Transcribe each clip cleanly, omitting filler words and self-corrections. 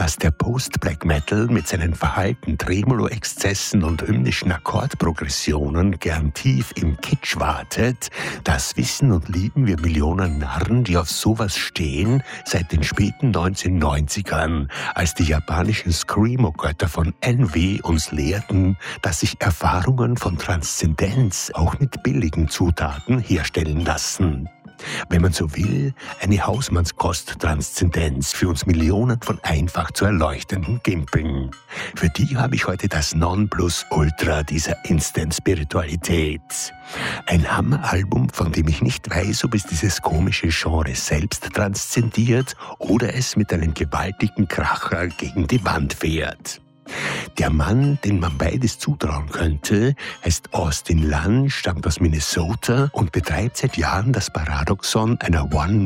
Dass der Post-Black Metal mit seinen verhalten Tremolo-Exzessen und hymnischen Akkordprogressionen gern tief im Kitsch wartet, das wissen und lieben wir Millionen Narren, die auf sowas stehen, seit den späten 1990ern, als die japanischen Screamo-Götter von Envy uns lehrten, dass sich Erfahrungen von Transzendenz auch mit billigen Zutaten herstellen lassen. Wenn man so will, eine Hausmannskost-Transzendenz für uns Millionen von einfach zu erleuchtenden Gimpeln. Für die habe ich heute das Nonplusultra dieser Instant-Spiritualität. Ein Hammeralbum, von dem ich nicht weiß, ob es dieses komische Genre selbst transzendiert oder es mit einem gewaltigen Kracher gegen die Wand fährt. Der Mann, den man beides zutrauen könnte, heißt Austin Lunn, stammt aus Minnesota und betreibt seit Jahren das Paradoxon einer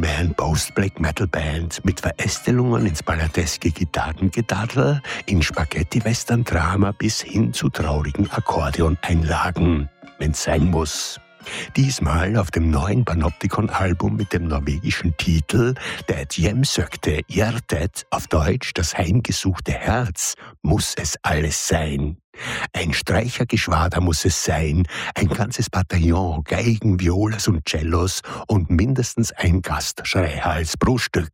One-Man-Post-Black-Metal-Band mit Verästelungen ins balladeske Gitarrengedaddel, in Spaghetti-Western-Drama bis hin zu traurigen Akkordeoneinlagen, wenn's sein muss. Diesmal auf dem neuen Panopticon-Album mit dem norwegischen Titel Det hjemsökte hjertet, auf Deutsch das heimgesuchte Herz, muss es alles sein. Ein Streichergeschwader muss es sein, ein ganzes Bataillon Geigen, Violas und Cellos und mindestens ein Gastschreihals pro Stück.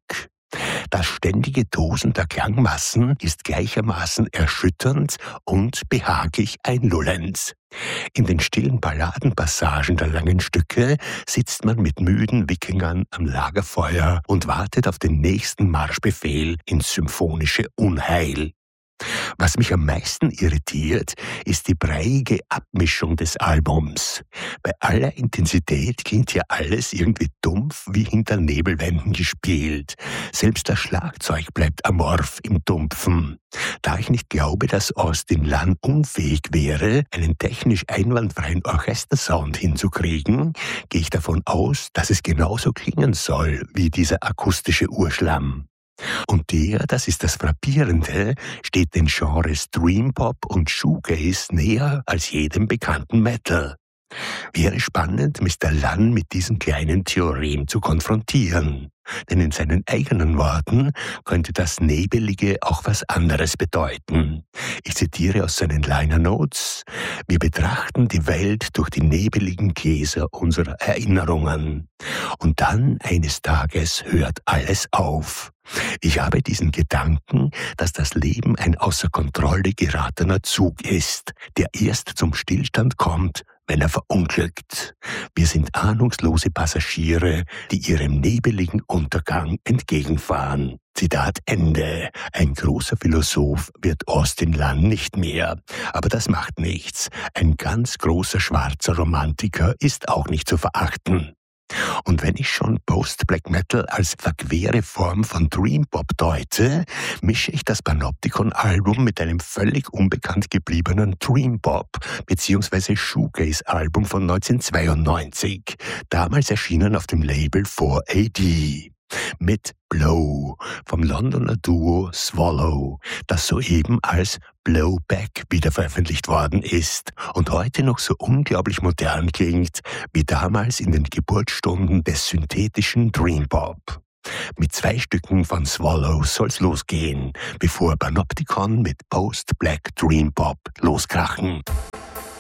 Das ständige Tosen der Klangmassen ist gleichermaßen erschütternd und behaglich einlullend. In den stillen Balladenpassagen der langen Stücke sitzt man mit müden Wikingern am Lagerfeuer und wartet auf den nächsten Marschbefehl ins symphonische Unheil. Was mich am meisten irritiert, ist die breiige Abmischung des Albums. Bei aller Intensität klingt ja alles irgendwie dumpf wie hinter Nebelwänden gespielt. Selbst das Schlagzeug bleibt amorph im Dumpfen. Da ich nicht glaube, dass Austin Lunn unfähig wäre, einen technisch einwandfreien Orchestersound hinzukriegen, gehe ich davon aus, dass es genauso klingen soll wie dieser akustische Urschlamm. Und das ist das Frappierende, steht den Genres Dreampop und Shoegaze näher als jedem bekannten Metal. Wäre spannend, Mr. Lunn mit diesem kleinen Theorem zu konfrontieren. Denn in seinen eigenen Worten könnte das Nebelige auch was anderes bedeuten. Ich zitiere aus seinen Liner Notes: Wir betrachten die Welt durch die nebeligen Gläser unserer Erinnerungen. Und dann eines Tages hört alles auf. Ich habe diesen Gedanken, dass das Leben ein außer Kontrolle geratener Zug ist, der erst zum Stillstand kommt, wenn er verunglückt. Wir sind ahnungslose Passagiere, die ihrem nebeligen Untergang entgegenfahren. Zitat Ende. Ein großer Philosoph wird Austin Lunn nicht mehr. Aber das macht nichts. Ein ganz großer schwarzer Romantiker ist auch nicht zu verachten. Und wenn ich schon Post-Black Metal als verquere Form von Dreampop deute, mische ich das Panopticon-Album mit einem völlig unbekannt gebliebenen Dreampop bzw. Shoegaze-Album von 1992, damals erschienen auf dem Label 4AD. Mit Blow vom Londoner Duo Swallow, das soeben als Blowback wiederveröffentlicht worden ist und heute noch so unglaublich modern klingt wie damals in den Geburtsstunden des synthetischen Dreampop. Mit 2 Stücken von Swallow soll's losgehen, bevor Panopticon mit Post-Black Dreampop loskrachen.